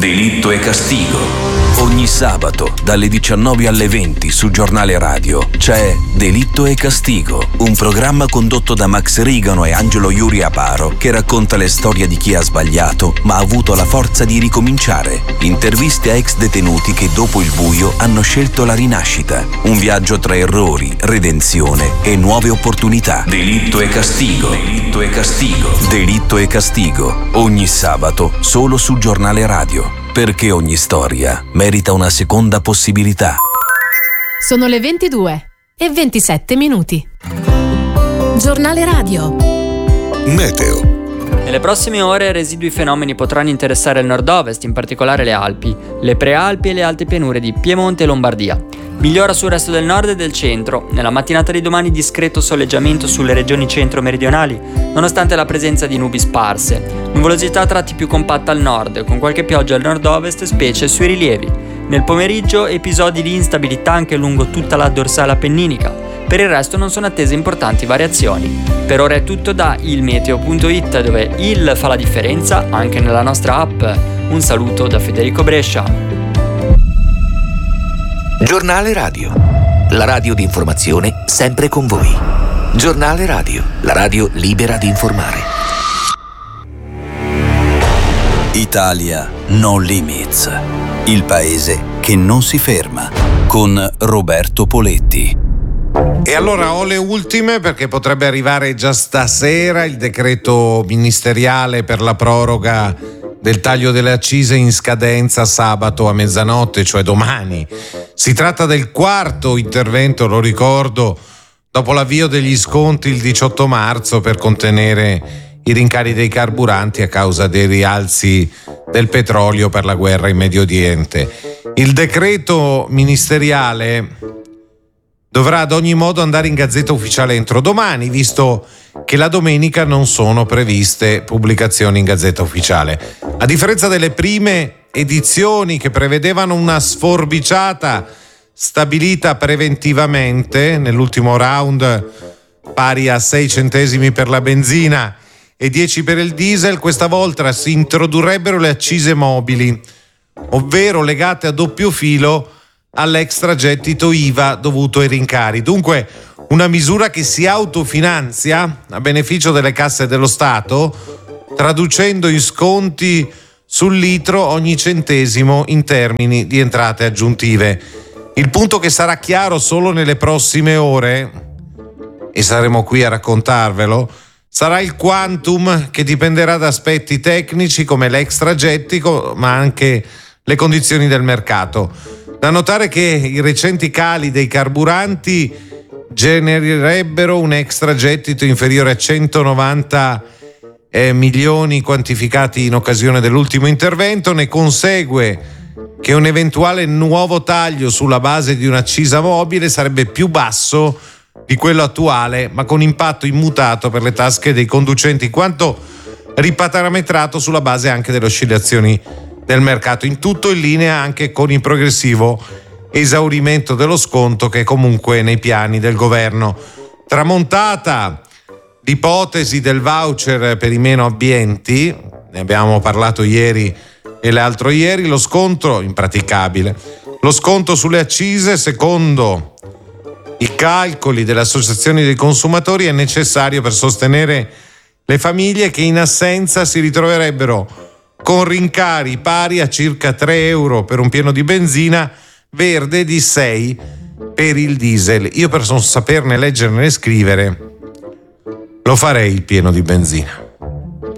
Delitto e Castigo. Ogni sabato dalle 19 alle 20 su Giornale Radio c'è Delitto e Castigo, un programma condotto da Max Rigano e Angelo Iuri Aparo che racconta le storie di chi ha sbagliato ma ha avuto la forza di ricominciare. Interviste a ex detenuti che dopo il buio hanno scelto la rinascita. Un viaggio tra errori, redenzione e nuove opportunità. Delitto e Castigo. Delitto e Castigo. Delitto e Castigo. Ogni sabato solo su Giornale Radio. Perché ogni storia merita una seconda possibilità. Sono le 22:27. Giornale Radio. Meteo. Nelle prossime ore residui fenomeni potranno interessare il nord-ovest, in particolare le Alpi, le prealpi e le alte pianure di Piemonte e Lombardia. Migliora sul resto del nord e del centro. Nella mattinata di domani discreto soleggiamento sulle regioni centro-meridionali, nonostante la presenza di nubi sparse. Nuvolosità a tratti più compatta al nord, con qualche pioggia al nord-ovest, specie sui rilievi. Nel pomeriggio episodi di instabilità anche lungo tutta la dorsale appenninica. Per il resto non sono attese importanti variazioni. Per ora è tutto da ilmeteo.it, dove il fa la differenza anche nella nostra app. Un saluto da Federico Brescia. Giornale Radio, la radio di informazione sempre con voi. Giornale Radio, la radio libera di informare. Italia No Limits, il paese che non si ferma, con Roberto Poletti. E allora ho le ultime, perché potrebbe arrivare già stasera il decreto ministeriale per la proroga del taglio delle accise in scadenza sabato a mezzanotte, cioè domani. Si tratta del quarto intervento, lo ricordo, dopo l'avvio degli sconti il 18 marzo per contenere i rincari dei carburanti a causa dei rialzi del petrolio per la guerra in Medio Oriente. Il decreto ministeriale dovrà ad ogni modo andare in Gazzetta Ufficiale entro domani, visto che la domenica non sono previste pubblicazioni in Gazzetta Ufficiale. A differenza delle prime edizioni che prevedevano una sforbiciata stabilita preventivamente nell'ultimo round pari a 6 centesimi per la benzina e 10 per il diesel, questa volta si introdurrebbero le accise mobili, ovvero legate a doppio filo all'extragettito IVA dovuto ai rincari. Dunque una misura che si autofinanzia a beneficio delle casse dello Stato, traducendo in sconti sul litro ogni centesimo in termini di entrate aggiuntive. Il punto che sarà chiaro solo nelle prossime ore, e saremo qui a raccontarvelo, sarà il quantum, che dipenderà da aspetti tecnici come l'extragettito, ma anche le condizioni del mercato. Da notare che i recenti cali dei carburanti genererebbero un extragettito inferiore a 190 milioni quantificati in occasione dell'ultimo intervento. Ne consegue che un eventuale nuovo taglio sulla base di un'accisa mobile sarebbe più basso di quello attuale, ma con impatto immutato per le tasche dei conducenti, in quanto riparametrato sulla base anche delle oscillazioni del mercato, in tutto in linea anche con il progressivo esaurimento dello sconto che è comunque nei piani del governo. Tramontata l'ipotesi del voucher per i meno abbienti, ne abbiamo parlato ieri e l'altro ieri, lo sconto impraticabile. Lo sconto sulle accise, secondo i calcoli delle associazioni dei consumatori, è necessario per sostenere le famiglie che in assenza si ritroverebbero con rincari pari a circa 3 euro per un pieno di benzina verde e di 6 per il diesel. Io, per non saperne leggere né scrivere, lo farei il pieno di benzina.